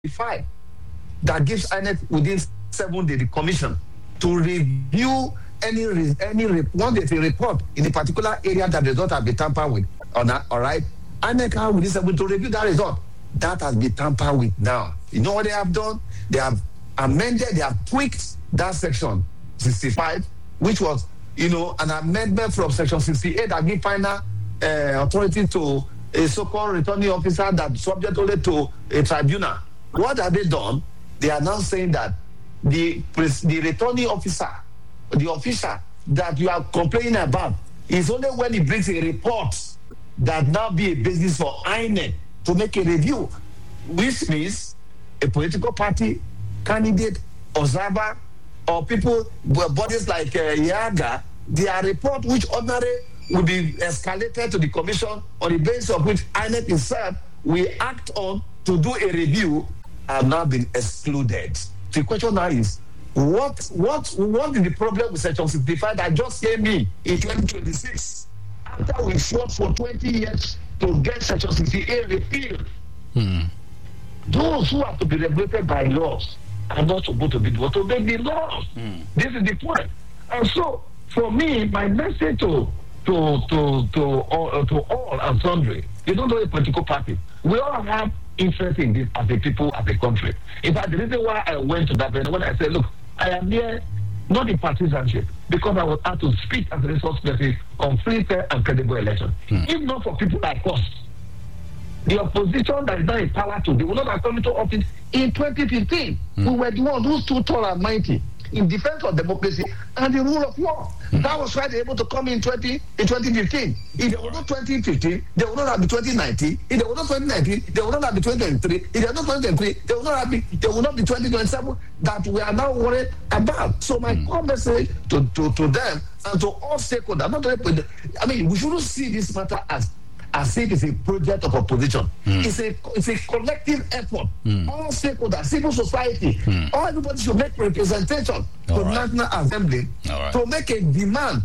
65 that gives INEC within 7 days the commission to review any once there's a report in a particular area that the result has been tampered with. All right, INEC has within 7 to review that result. That has been tampered with now. You know what they have done? They have amended, they have tweaked that section 65, which was, an amendment from section 68 that gives final authority to a so-called returning officer that subject only to a tribunal. What have they done? They are now saying that the returning officer, the officer that you are complaining about, is only when he brings a report that now be a basis for INEC to make a review, which means a political party, candidate, observer, or people, bodies like IAGA, their report, which ordinarily will be escalated to the commission on the basis of which INEC itself will act on to do a review, have now been excluded. The question now is, what is the problem with Section 65 that just came in 2026 after we fought for 20 years to get Section 68 repealed? Those who have to be regulated by laws are not supposed to be able to make the laws. This is the point. And so, for me, my message to all and sundry, you don't know a political party. We all have interest in this as a people, as a country. In fact, the reason why I went to that, when I said, look, I am here not in partisanship, because I was asked to speak as a resource person on free, fair, and credible election. If not for people like us, the opposition that is now in power today will not have come into office in 2015. We were the ones who stood tall and mighty in defense of democracy and the rule of law. That was why they were able to come in 2015. If they were not 2015, they would not have been 2019. If they were not 2019, they would not have been 2023. If they were not 2023, they would not be 2027 that we are now worried about. So my core message to them and to all stakeholders, not only, we shouldn't see this matter as if it's a project of opposition. It's a collective effort. All stakeholders, civil society, all everybody should make representation to the National Assembly to make a demand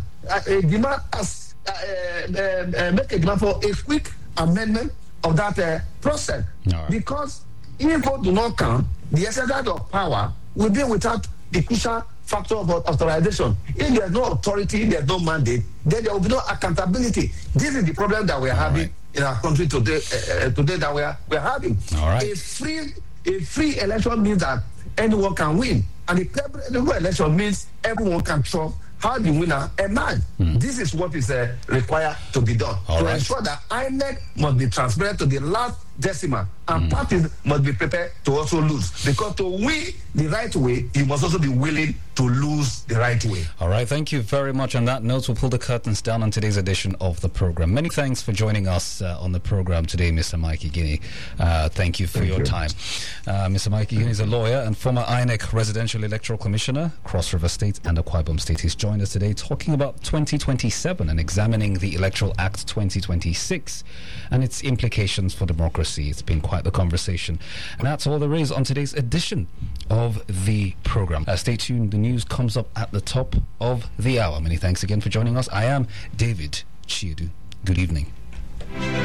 for a quick amendment of that process. Because if votes do not count, the exercise of power will be without the crucial factor of authorization. If there's no authority, there's no mandate, then there will be no accountability. This is the problem that we're having in our country today. That we're having. A free election means that anyone can win, and a credible election means everyone can trust how the winner emerge. This is what is required to be done ensure that INEC must be transparent to the last decimal, and parties must be prepared to also lose, because to win the right way, you must also be willing to lose the right way. All right, thank you very much. On that note, we'll pull the curtains down on today's edition of the program. Many thanks for joining us on the program today, Mr. Mikey Guinea. Thank you for your time. Mr. Mikey Guinea is a lawyer and former INEC Residential Electoral Commissioner, Cross River State and Akwa Ibom State. He's joined us today talking about 2027 and examining the Electoral Act 2026 and its implications for democracy. It's been quite the conversation. And that's all there is on today's edition of the program. Stay tuned. The news comes up at the top of the hour. Many thanks again for joining us. I am David Chiedu. Good evening.